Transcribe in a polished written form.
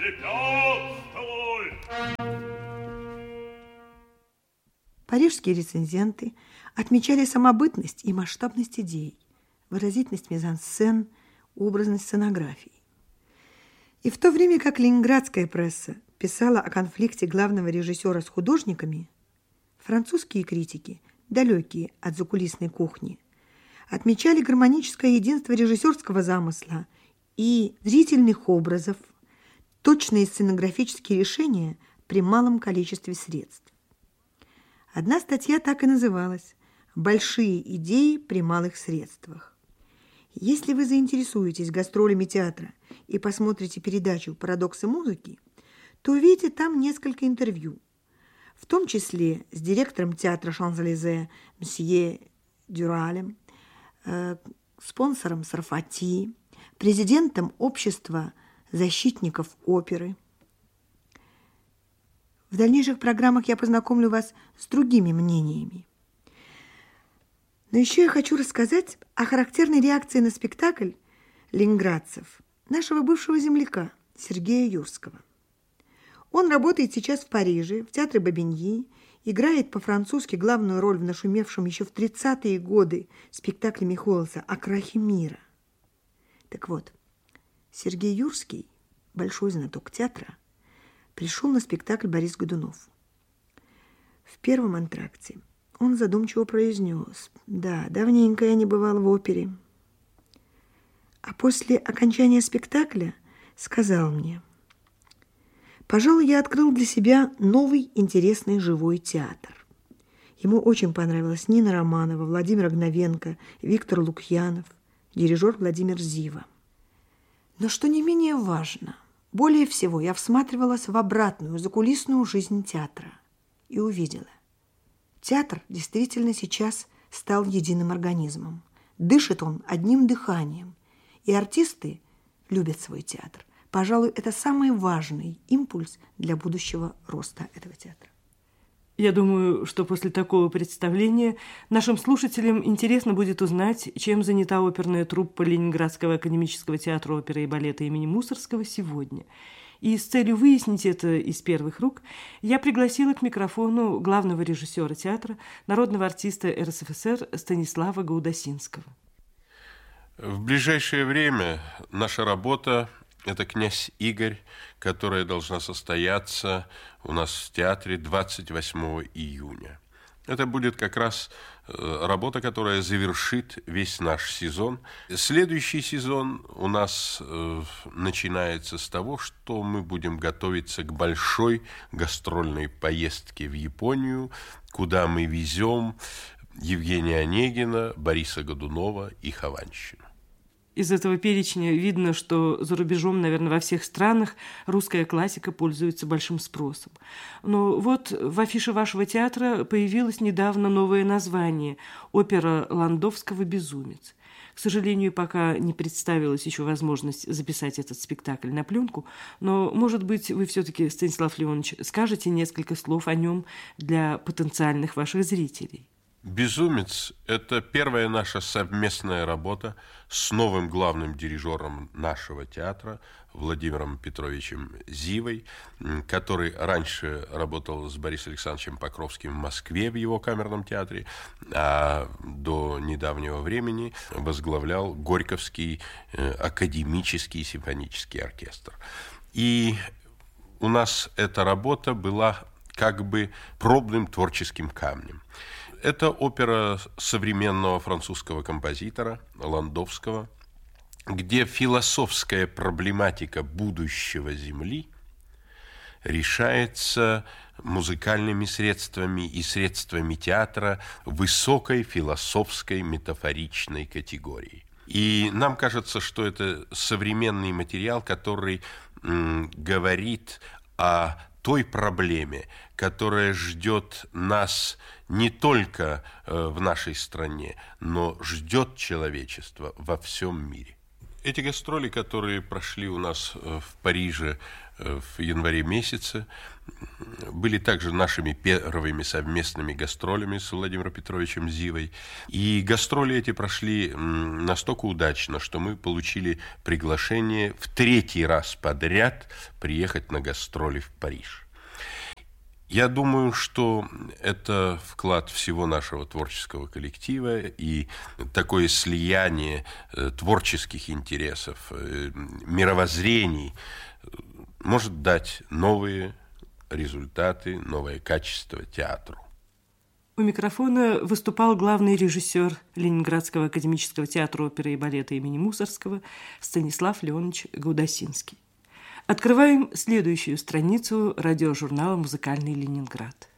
Парижские рецензенты отмечали самобытность и масштабность идей, выразительность мизансцен, образность сценографии. И в то время как ленинградская пресса писала о конфликте главного режиссера с художниками, французские критики, далекие от закулисной кухни, отмечали гармоническое единство режиссерского замысла и зрительных образов, точные сценографические решения при малом количестве средств. Одна статья так и называлась «Большие идеи при малых средствах». Если вы заинтересуетесь гастролями театра и посмотрите передачу «Парадоксы музыки», то увидите там несколько интервью, в том числе с директором театра Шанзелизе мсье Дюралем, спонсором Сарфати, президентом общества защитников оперы. В дальнейших программах я познакомлю вас с другими мнениями. Но еще я хочу рассказать о характерной реакции на спектакль ленинградцев нашего бывшего земляка Сергея Юрского. Он работает сейчас в Париже, в театре Бабиньи, играет по-французски главную роль в нашумевшем еще в 30-е годы спектакле Михоэлса «О крахе мира». Так вот, Сергей Юрский, большой знаток театра, пришел на спектакль «Борис Годунов». В первом антракте он задумчиво произнес: «Да, давненько я не бывал в опере». А после окончания спектакля сказал мне: «Пожалуй, я открыл для себя новый интересный живой театр». Ему очень понравилась Нина Романова, Владимир Огновенко, Виктор Лукьянов, дирижер Владимир Зива. Но что не менее важно, более всего я всматривалась в обратную, закулисную жизнь театра и увидела. Театр действительно сейчас стал единым организмом. Дышит он одним дыханием, и артисты любят свой театр. Пожалуй, это самый важный импульс для будущего роста этого театра. Я думаю, что после такого представления нашим слушателям интересно будет узнать, чем занята оперная труппа Ленинградского академического театра оперы и балета имени Мусоргского сегодня. И с целью выяснить это из первых рук я пригласила к микрофону главного режиссера театра, народного артиста РСФСР Станислава Гаудасинского. В ближайшее время наша работа – это «Князь Игорь», которая должна состояться у нас в театре 28 июня. Это будет как раз работа, которая завершит весь наш сезон. Следующий сезон у нас начинается с того, что мы будем готовиться к большой гастрольной поездке в Японию, куда мы везем Евгения Онегина, Бориса Годунова и Хованщину. Из этого перечня видно, что за рубежом, наверное, во всех странах русская классика пользуется большим спросом. Но вот в афише вашего театра появилось недавно новое название – опера Ландовского «Безумец». К сожалению, пока не представилась еще возможность записать этот спектакль на пленку, но, может быть, вы все-таки, Станислав Леонович, скажете несколько слов о нем для потенциальных ваших зрителей. «Безумец» – это первая наша совместная работа с новым главным дирижером нашего театра Владимиром Петровичем Зивой, который раньше работал с Борисом Александровичем Покровским в Москве в его камерном театре, а до недавнего времени возглавлял Горьковский академический симфонический оркестр. И у нас эта работа была как бы пробным творческим камнем. Это опера современного французского композитора Ландовского, где философская проблематика будущего Земли решается музыкальными средствами и средствами театра высокой философской метафоричной категории. И нам кажется, что это современный материал, который говорит о той проблеме, которая ждет нас не только в нашей стране, но ждет человечество во всем мире. Эти гастроли, которые прошли у нас в Париже в январе месяце, были также нашими первыми совместными гастролями с Владимиром Петровичем Зивой. И гастроли эти прошли настолько удачно, что мы получили приглашение в 3-й раз подряд приехать на гастроли в Париж. Я думаю, что это вклад всего нашего творческого коллектива и такое слияние творческих интересов, мировоззрений может дать новые результаты, новое качество театру. У микрофона выступал главный режиссер Ленинградского академического театра оперы и балета имени Мусоргского Станислав Леонович Гаудасинский. Открываем следующую страницу радиожурнала «Музыкальный Ленинград».